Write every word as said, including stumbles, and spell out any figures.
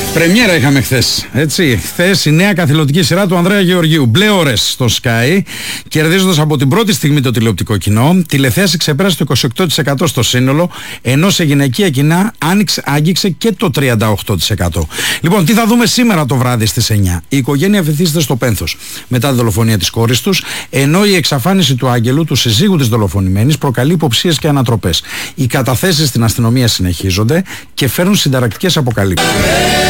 Πρεμιέρα είχαμε χθες, έτσι. Χθες η νέα καθηλωτική σειρά του Ανδρέα Γεωργίου. Μπλε ώρες στο Sky, κερδίζοντας από την πρώτη στιγμή το τηλεοπτικό κοινό. Τηλεθέαση ξεπέρασε το είκοσι οκτώ τοις εκατό στο σύνολο, ενώ σε γυναικεία κοινά άνοιξε, άγγιξε και το τριάντα οκτώ τοις εκατό. Λοιπόν, τι θα δούμε σήμερα το βράδυ στις εννιά. Η οικογένεια βυθίζεται στο πένθος μετά τη δολοφονία της κόρης τους, ενώ η εξαφάνιση του Άγγελου, του συζύγου της δολοφονημένης, προκαλεί υποψίες και ανατροπές. Οι καταθέσεις στην αστυνομία συνεχίζονται και φέρνουν συνταρακτικές αποκαλύψεις.